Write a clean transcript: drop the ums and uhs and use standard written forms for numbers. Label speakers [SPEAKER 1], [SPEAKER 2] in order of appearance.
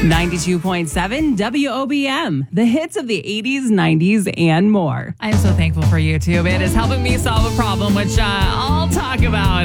[SPEAKER 1] 92.7 WOBM, the hits of the 80s, 90s, and more.
[SPEAKER 2] I'm so thankful for YouTube. It is helping me solve a problem, which I'll talk about